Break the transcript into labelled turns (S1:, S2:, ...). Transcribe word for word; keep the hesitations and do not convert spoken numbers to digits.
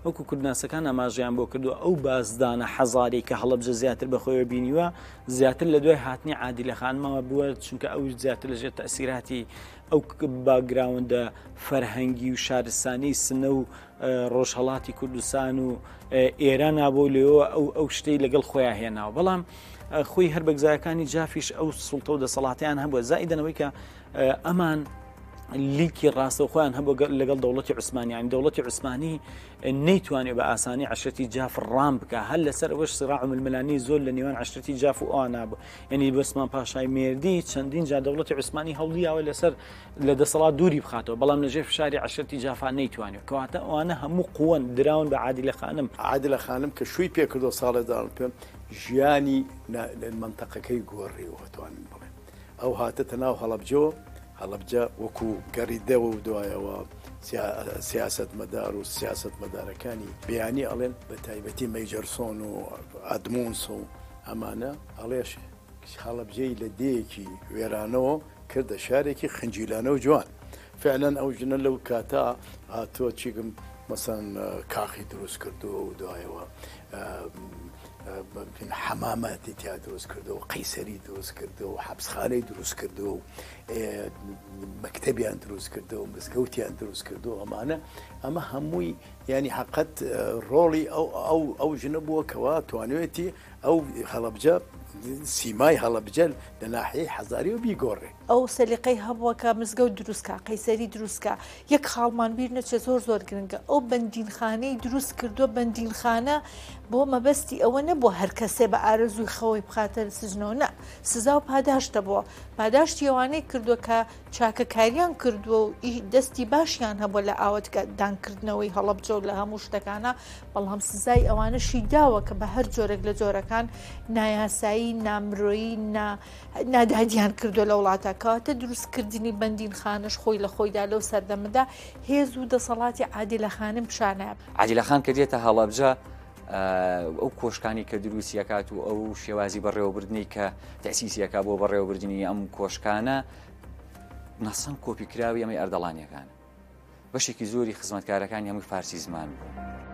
S1: وەکو کوردناسەکان ئاماژەیان بۆ کردووە ئەو بازدانە حەزاری کە هەڵەبجە زیاتر بەخۆیەوە بینیوە زیاتر لە دوای هاتنی عادیلە خانمەوە بووە، چونکە ئەو زیاتر لەژێر تەئسیراتی ئەو باگراوندە فەرهەنگی و شارستانی سنە و ڕۆژهەڵاتی کوردستان و ئێران نابۆ لێەوە ئەو ئەو شتەی لەگەڵ خۆیان هێناوە. بەڵام خۆی هەر بەگزایەکانی جافیش ئەو سوڵتە و دەسەڵاتیان هەبووە، زائیدەنەوەی کە ئەمان لیکی ڕاستە خۆیان هەبوو لەگەڵ دەوڵەتی عوسمانیانی. دەوڵەتی عوسمانی نەیتوانێت بە ئاسانی عەشرەتی جاف ڕام بکە، هەر لەسەر ئەوەش سراع ململانی زۆر لە نێوان عەشرەتی جاف و ئەوان بوو. یعنی بەسمان پاشای مێردی چەندین جا دەوڵەتی عوسمانی هەوڵیاوە لەسەر لە دەسەڵات دووری بخاتەوە، بەڵام لەژێر فشاری عەشرەتی جافا نەیتوانێت. کەواتە ئەوانە هەموو قووەن دراون بە عادیلە خانم.
S2: عادیلە خانم کە شووی پێکردو ساڵێداڵ پێم ژیانی منتەقەکەی گۆڕیەوە توانین بڵێن. ئەو هاتەتە ناو هەڵەبجەوە، هەڵەبجە وەکو گەڕیدەوە و دوایەوە سیاست مەدار و سیاست مەدارەکانی بەیانی ئەڵێن بە تایبەتی مەیجەرسۆن و ئەدمونس و ئەمانە ئەڵێش هەڵەبجەی لە دەیەکی وێرانەوە کردە شارێکی خنجیلانە و جوان. فعلەن ئەو ژنە لەو کاتا هاتووە چیگم مەسەن کاخی دروست کردو و دوایەوە حەماماتی تیا دروست کردو و قەیسەری دروست کردو و حەبسخانەی دروست کردو و مەکتەبیان دروست کردو و مزگەوتیان دروست کردو. ئەمانە ئەمە هەمووی ینی حەقەت ڕۆڵی ئەو ژنە بووە کەوا توانوێتی ئەو هەڵەبجە سیمای هەڵەبجە لە ناحیەی حەزاری و بیگۆڕێ.
S3: ئەو سەلیقەی هەبووە کە مزگەوت دروستکە، قەیسەری دروستکە. یەک خاڵمان بیر نەچێت زۆر زۆر گرنگە ئەو بەندینخانەی دروست کردووە. بەندینخانە بۆ مەبەستی ئەوە نەبووە هەر کەسێ بە ئارەزووی خەوەی بخاتە سزنەوە، نە، سزا و پاداشتە بووە. پاداشتی ئەوانەی کردووە کە چاکەکاریان کردووە و دەستی باشیان هەبووە لە ئاوەتکە دانکردنەوەی هەڵەبجە و لە هەموو شتەکانە، بەڵام سزای ئەوانەشی داوە کە بە هەر جۆرێک لە جۆرەکان نایاسایی، نامرۆیی، نادادیان کردو لە وڵاتەکەواتە دروستکردنی بەندینخانەش خۆی لە خۆیدا لەو سەردەمەدا هێز و دەسەڵاتی عادیلە خانم پیشانە.
S4: عادیلە خان کە دێتە هەڵەبجە ئەو کۆشکانی کە دروستیەکات و ئەو شێوازی بەڕێوەبردنی کە تەسیسیەکە بۆ بەڕێوەبردننی ئەم کۆشکانە نەسەن کۆپیکراوی ئەمەی ئەردەڵانیەکان بەشێکی زۆری خزمەتکارەکانی هەمووی فارسی زمان بوو.